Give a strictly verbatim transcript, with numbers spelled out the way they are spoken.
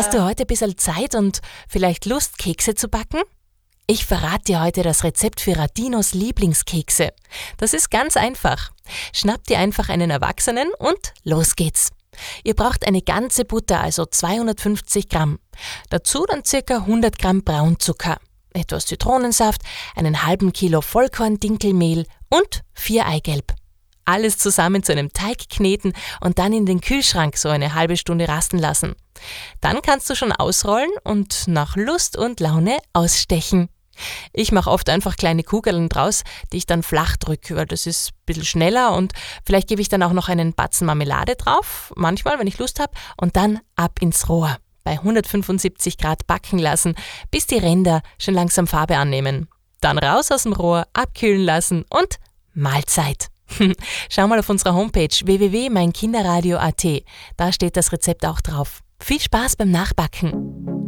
Hast du heute ein bisschen Zeit und vielleicht Lust, Kekse zu backen? Ich verrate dir heute das Rezept für Radinos Lieblingskekse. Das ist ganz einfach. Schnapp dir einfach einen Erwachsenen und los geht's. Ihr braucht eine ganze Butter, also zweihundertfünfzig Gramm. Dazu dann ca. hundert Gramm Braunzucker, etwas Zitronensaft, einen halben Kilo Vollkorn-Dinkelmehl und vier Eigelb. Alles zusammen zu einem Teig kneten und dann in den Kühlschrank so eine halbe Stunde rasten lassen. Dann kannst du schon ausrollen und nach Lust und Laune ausstechen. Ich mache oft einfach kleine Kugeln draus, die ich dann flach drücke, weil das ist ein bisschen schneller und vielleicht gebe ich dann auch noch einen Batzen Marmelade drauf, manchmal, wenn ich Lust habe, und dann ab ins Rohr. Bei hundertfünfundsiebzig Grad backen lassen, bis die Ränder schon langsam Farbe annehmen. Dann raus aus dem Rohr, abkühlen lassen und Mahlzeit. Schau mal auf unserer Homepage w w w punkt mein kinderradio punkt a t. Da steht das Rezept auch drauf. Viel Spaß beim Nachbacken!